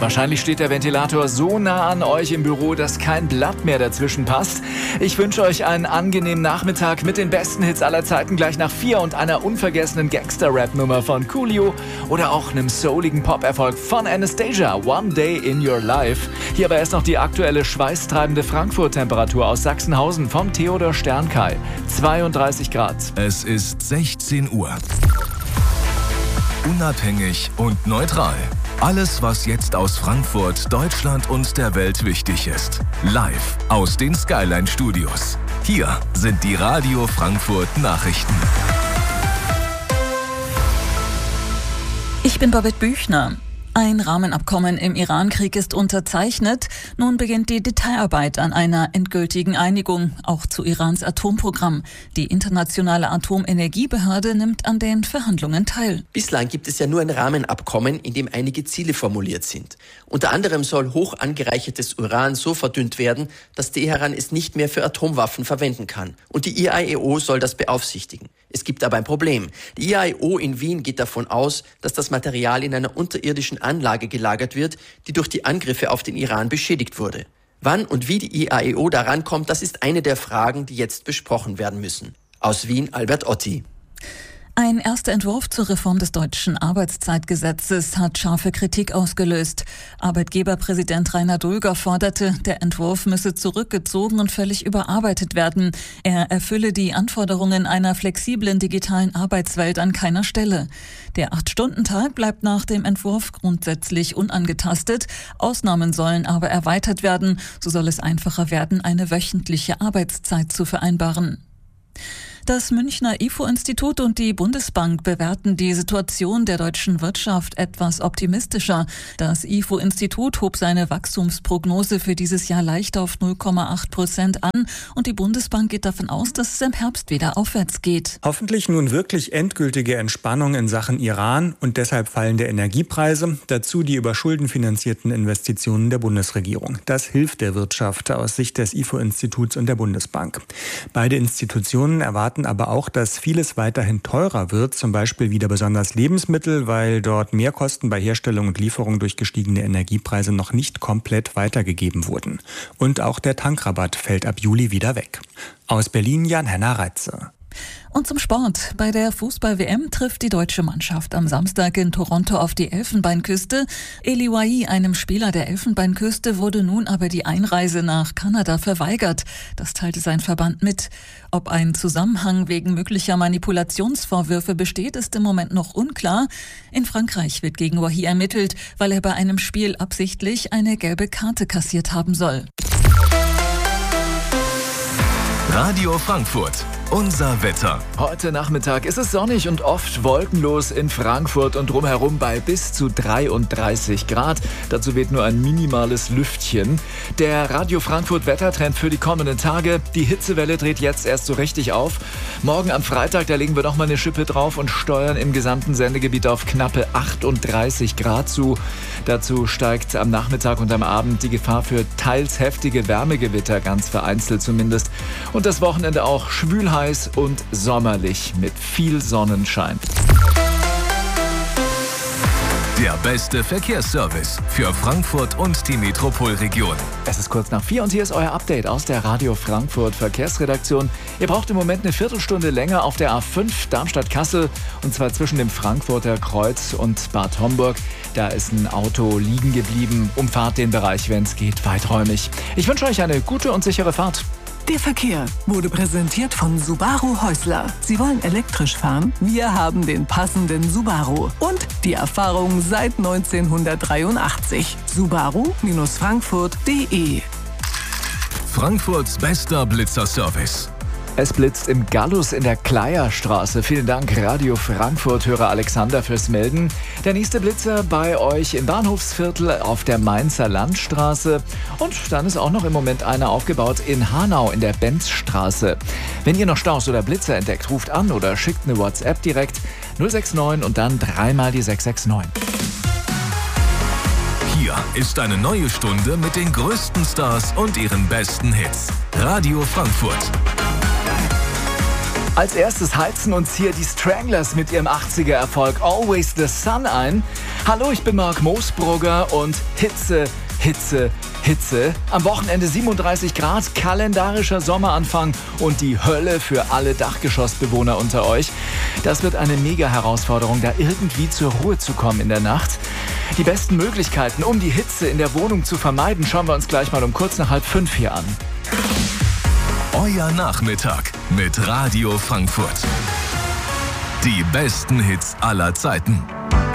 Wahrscheinlich steht der Ventilator so nah an euch im Büro, dass kein Blatt mehr dazwischen passt. Ich wünsche euch einen angenehmen Nachmittag mit den besten Hits aller Zeiten gleich nach 4 und einer unvergessenen Gangster-Rap-Nummer von Coolio oder auch einem souligen Pop-Erfolg von Anastasia, One Day in Your Life. Hier aber erst noch die aktuelle schweißtreibende Frankfurt-Temperatur aus Sachsenhausen vom Theodor Sternkai. 32 Grad. Es ist 16 Uhr. Unabhängig und neutral. Alles, was jetzt aus Frankfurt, Deutschland und der Welt wichtig ist. Live aus den Skyline Studios. Hier sind die Radio Frankfurt Nachrichten. Ich bin Babette Büchner. Ein Rahmenabkommen im Iran-Krieg ist unterzeichnet. Nun beginnt die Detailarbeit an einer endgültigen Einigung, auch zu Irans Atomprogramm. Die internationale Atomenergiebehörde nimmt an den Verhandlungen teil. Bislang gibt es ja nur ein Rahmenabkommen, in dem einige Ziele formuliert sind. Unter anderem soll hoch angereichertes Uran so verdünnt werden, dass Teheran es nicht mehr für Atomwaffen verwenden kann. Und die IAEO soll das beaufsichtigen. Es gibt aber ein Problem. Die IAEO in Wien geht davon aus, dass das Material in einer unterirdischen Anlage gelagert wird, die durch die Angriffe auf den Iran beschädigt wurde. Wann und wie die IAEO daran kommt, das ist eine der Fragen, die jetzt besprochen werden müssen. Aus Wien, Albert Otti. Ein erster Entwurf zur Reform des deutschen Arbeitszeitgesetzes hat scharfe Kritik ausgelöst. Arbeitgeberpräsident Rainer Dulger forderte, der Entwurf müsse zurückgezogen und völlig überarbeitet werden. Er erfülle die Anforderungen einer flexiblen digitalen Arbeitswelt an keiner Stelle. Der 8-Stunden-Tag bleibt nach dem Entwurf grundsätzlich unangetastet. Ausnahmen sollen aber erweitert werden. So soll es einfacher werden, eine wöchentliche Arbeitszeit zu vereinbaren. Das Münchner IFO-Institut und die Bundesbank bewerten die Situation der deutschen Wirtschaft etwas optimistischer. Das IFO-Institut hob seine Wachstumsprognose für dieses Jahr leicht auf 0,8% an und die Bundesbank geht davon aus, dass es im Herbst wieder aufwärts geht. Hoffentlich nun wirklich endgültige Entspannung in Sachen Iran und deshalb fallende Energiepreise, dazu die über Schulden finanzierten Investitionen der Bundesregierung. Das hilft der Wirtschaft aus Sicht des IFO-Instituts und der Bundesbank. Beide Institutionen erwarten aber auch, dass vieles weiterhin teurer wird, zum Beispiel wieder besonders Lebensmittel, weil dort Mehrkosten bei Herstellung und Lieferung durch gestiegene Energiepreise noch nicht komplett weitergegeben wurden. Und auch der Tankrabatt fällt ab Juli wieder weg. Aus Berlin Jan-Henner Reitze. Und zum Sport. Bei der Fußball-WM trifft die deutsche Mannschaft am Samstag in Toronto auf die Elfenbeinküste. Eli Wahi, einem Spieler der Elfenbeinküste, wurde nun aber die Einreise nach Kanada verweigert. Das teilte sein Verband mit. Ob ein Zusammenhang wegen möglicher Manipulationsvorwürfe besteht, ist im Moment noch unklar. In Frankreich wird gegen Wahi ermittelt, weil er bei einem Spiel absichtlich eine gelbe Karte kassiert haben soll. Radio Frankfurt. Unser Wetter. Heute Nachmittag ist es sonnig und oft wolkenlos in Frankfurt und drumherum bei bis zu 33 Grad. Dazu weht nur ein minimales Lüftchen. Der Radio Frankfurt Wettertrend für die kommenden Tage. Die Hitzewelle dreht jetzt erst so richtig auf. Morgen am Freitag, da legen wir noch mal eine Schippe drauf und steuern im gesamten Sendegebiet auf knappe 38 Grad zu. Dazu steigt am Nachmittag und am Abend die Gefahr für teils heftige Wärmegewitter, ganz vereinzelt zumindest. Und das Wochenende auch schwül heiß und sommerlich mit viel Sonnenschein. Der beste Verkehrsservice für Frankfurt und die Metropolregion. Es ist kurz nach 4 und hier ist euer Update aus der Radio Frankfurt Verkehrsredaktion. Ihr braucht im Moment eine Viertelstunde länger auf der A5 Darmstadt-Kassel und zwar zwischen dem Frankfurter Kreuz und Bad Homburg. Da ist ein Auto liegen geblieben. Umfahrt den Bereich, wenn es geht, weiträumig. Ich wünsche euch eine gute und sichere Fahrt. Der Verkehr wurde präsentiert von Subaru Häusler. Sie wollen elektrisch fahren? Wir haben den passenden Subaru. Und die Erfahrung seit 1983. Subaru-Frankfurt.de. Frankfurts bester Blitzerservice. Es blitzt im Gallus in der Kleierstraße. Vielen Dank, Radio Frankfurt-Hörer Alexander, fürs Melden. Der nächste Blitzer bei euch im Bahnhofsviertel auf der Mainzer Landstraße. Und dann ist auch noch im Moment einer aufgebaut in Hanau in der Benzstraße. Wenn ihr noch Staus oder Blitzer entdeckt, ruft an oder schickt eine WhatsApp direkt 069 und dann 3 mal die 669. Hier ist eine neue Stunde mit den größten Stars und ihren besten Hits. Radio Frankfurt. Als erstes heizen uns hier die Stranglers mit ihrem 80er-Erfolg Always the Sun ein. Hallo, ich bin Marc Moosbrugger und Hitze. Am Wochenende 37 Grad, kalendarischer Sommeranfang und die Hölle für alle Dachgeschossbewohner unter euch. Das wird eine Mega-Herausforderung, da irgendwie zur Ruhe zu kommen in der Nacht. Die besten Möglichkeiten, um die Hitze in der Wohnung zu vermeiden, schauen wir uns gleich mal um kurz nach 4:30 hier an. Euer Nachmittag mit Radio Frankfurt. Die besten Hits aller Zeiten.